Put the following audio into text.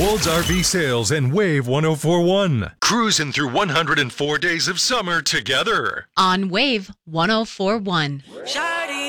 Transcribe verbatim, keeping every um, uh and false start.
Wald's R V Sales and Wave one oh four point one. Cruising through one hundred four days of summer together. On Wave one oh four point one.